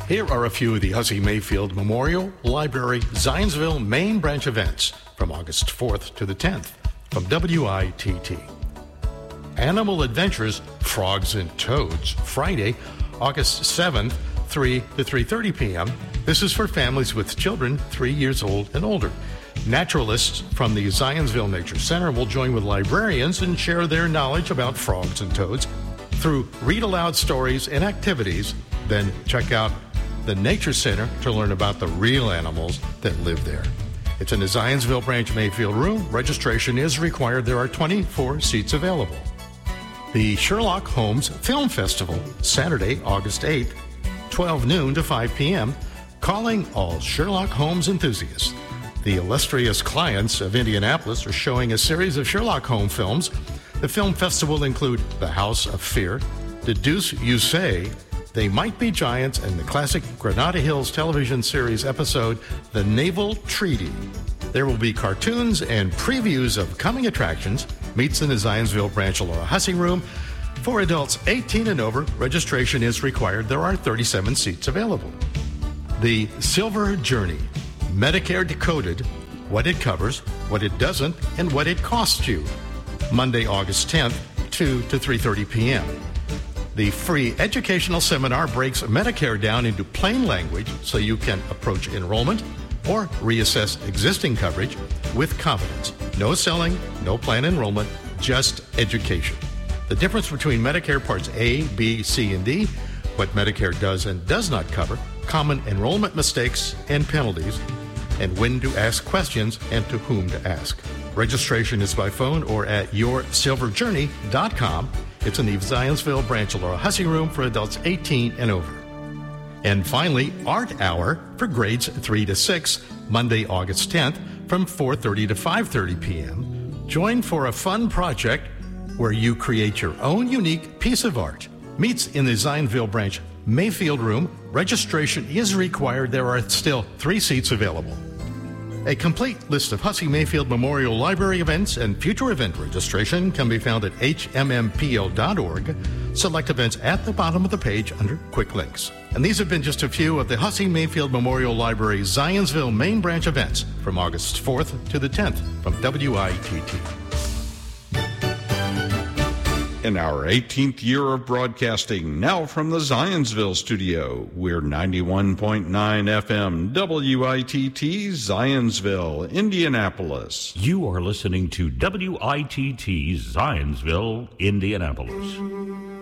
Here are a few of the Hussey Mayfield Memorial Library Zionsville main branch events from August 4th to the 10th from WITT. Animal Adventures Frogs and Toads, Friday, August 7th, 3 to 3:30 p.m. This is for families with children 3 years old and older. Naturalists from the Zionsville Nature Center will join with librarians and share their knowledge about frogs and toads through read-aloud stories and activities. Then check out the Nature Center to learn about the real animals that live there. It's in the Zionsville Branch Mayfield Room. Registration is required. There are 24 seats available. The Sherlock Holmes Film Festival, Saturday, August 8th, 12 noon to 5 p.m., calling all Sherlock Holmes enthusiasts. The illustrious clients of Indianapolis are showing a series of Sherlock Holmes films. The film festival will include The House of Fear, The Deuce You Say, They Might Be Giants, and the classic Granada Hills television series episode, The Naval Treaty. There will be cartoons and previews of coming attractions. Meets in the Zionsville Branch Laura Hussey Room. For adults 18 and over, registration is required. There are 37 seats available. The Silver Journey, Medicare Decoded, what it covers, what it doesn't, and what it costs you. Monday, August 10th, 2 to 3:30 p.m. The free educational seminar breaks Medicare down into plain language so you can approach enrollment or reassess existing coverage with confidence. No selling, no plan enrollment, just education. The difference between Medicare Parts A, B, C, and D, what Medicare does and does not cover, common enrollment mistakes and penalties, and when to ask questions and to whom to ask. Registration is by phone or at yoursilverjourney.com. It's in the Zionsville Branch Laura Hussey Room for adults 18 and over. And finally, Art Hour for grades 3 to 6, Monday, August 10th from 4:30 to 5:30 p.m. Join for a fun project where you create your own unique piece of art. Meets in the Zionsville Branch Mayfield Room. Registration is required. There are still 3 seats available. A complete list of Hussey Mayfield Memorial Library events and future event registration can be found at hmmpo.org. Select events at the bottom of the page under Quick Links. And these have been just a few of the Hussey Mayfield Memorial Library Zionsville main branch events from August 4th to the 10th from WITT. In our 18th year of broadcasting, now from the Zionsville studio, we're 91.9 FM WITT Zionsville, Indianapolis. You are listening to WITT Zionsville, Indianapolis.